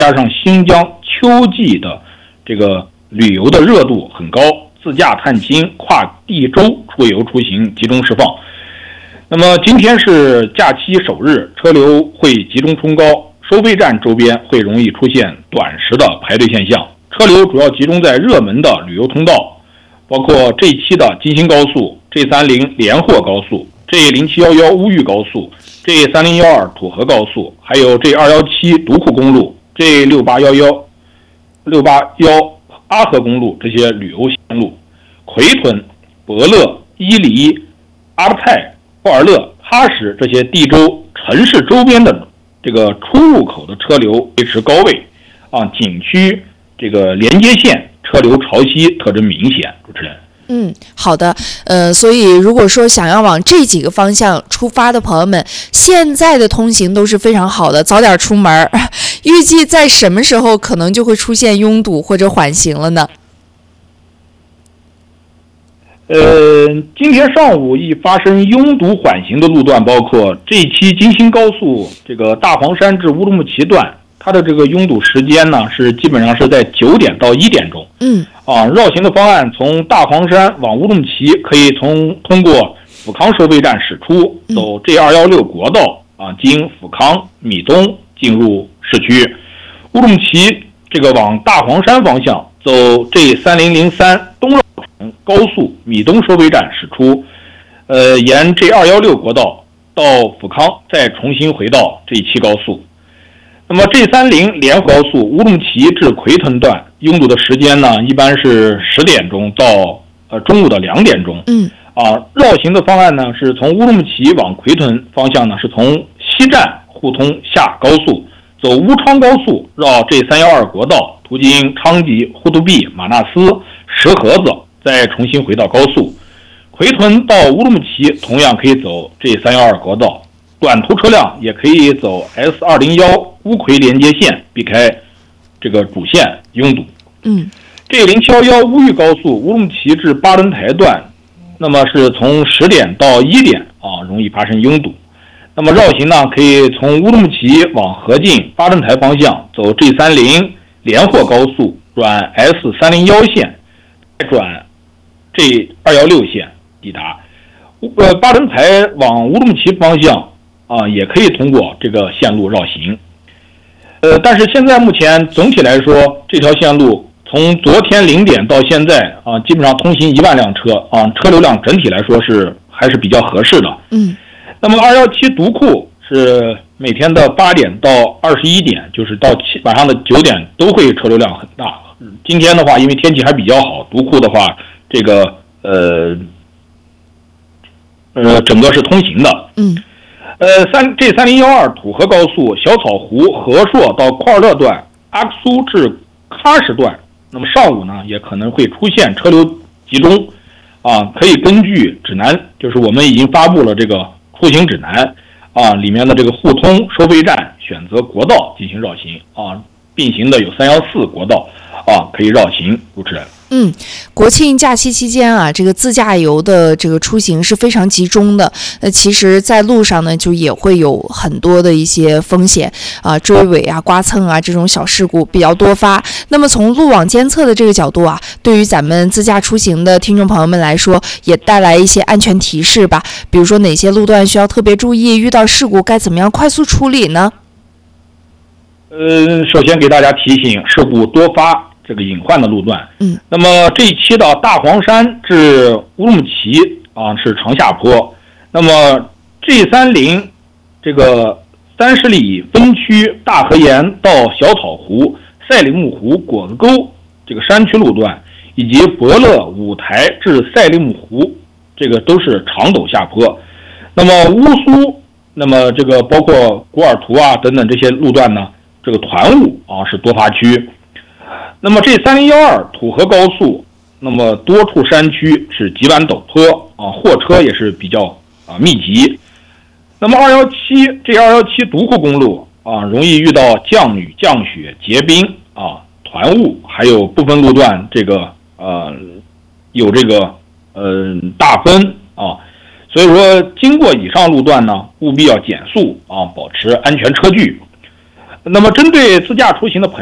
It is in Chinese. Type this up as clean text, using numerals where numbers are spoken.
加上新疆秋季的这个旅游的热度很高，自驾探亲、跨地州出游出行集中释放。那么今天是假期首日，车流会集中冲高，收费站周边会容易出现短时的排队现象。车流主要集中在热门的旅游通道，包括这一期的京新高速、G30连霍高速、G0711乌豫高速、G3012土河高速，还有 G217独库公路、G6811阿河公路这些旅游线路。奎屯、博乐、伊犁、阿勒泰、霍尔勒、哈什这些地州城市周边的这个出入口的车流维持高位景区这个连接线车流潮汐特征明显。主持人。 好的，所以如果说想要往这几个方向出发的朋友们，现在的通行都是非常好的，早点出门。预计在什么时候可能就会出现拥堵或者缓行了呢？ 今天上午易发生拥堵缓行的路段包括这一期京新高速这个大黄山至乌鲁木齐段，它的这个拥堵时间呢是基本上是在9点到1点钟。绕行的方案从大黄山往乌鲁木齐可以通过阜康收费站驶出，走 G216国道经阜康、米东进入市区。乌鲁木齐这个往大黄山方向走 G3003东绕城高速米东收费站驶出，沿 G216国道到阜康，再重新回到G7高速。那么 G30连霍高速乌鲁木齐至奎屯段拥堵的时间呢，一般是10点钟到中午的2点钟。绕行的方案呢是从乌鲁木齐往奎屯方向呢是从西站互通下高速，走乌昌高速绕 G312国道，途经昌吉、呼图壁、马纳斯、石河子，再重新回到高速。奎屯到乌鲁木齐同样可以走 G312国道，短途车辆也可以走 S201乌奎连接线，避开这个主线拥堵。G0711乌豫高速乌鲁木齐至巴伦台段，那么是从10点到1点容易发生拥堵。那么绕行呢，可以从乌鲁木齐往河静、巴伦台方向走 G30连霍高速，转 S301线，再转 G216线抵达。巴伦台往乌鲁木齐方向也可以通过这个线路绕行。但是现在目前总体来说，这条线路从昨天0点到现在基本上通行1万辆车车流量整体来说还是比较合适的。那么217独库是每天的8点到21点，就是到晚上的9点都会车流量很大。今天的话，因为天气还比较好，独库的话，这个整个是通行的。G3012土河高速小草湖、和硕到库尔勒段、阿克苏至喀什段，那么上午呢也可能会出现车流集中可以根据指南，就是我们已经发布了这个出行指南里面的这个互通收费站选择国道进行绕行并行的有314国道可以绕行。主持人。 国庆假期期间这个自驾游的这个出行是非常集中的。其实在路上呢，就也会有很多的一些风险追尾刮蹭这种小事故比较多发。那么从路网监测的这个角度对于咱们自驾出行的听众朋友们来说，也带来一些安全提示吧。比如说哪些路段需要特别注意，遇到事故该怎么样快速处理呢？ 首先给大家提醒，事故多发这个隐患的路段。那么这一期的大黄山至乌鲁木齐是长下坡。那么 G30这个30里分区大河沿到小草湖、赛里木湖果子沟这个山区路段，以及博乐五台至赛里木湖，这个都是长陡下坡。那么乌苏，那么这个包括古尔图等等这些路段呢，这个团雾是多发区。那么这3012土河高速，那么多处山区是急弯陡坡货车也是比较密集。那么217独库公路容易遇到降雨、降雪、结冰团雾，还有部分路段这个有这个大风所以说经过以上路段呢，务必要减速保持安全车距。 那么针对自驾出行的朋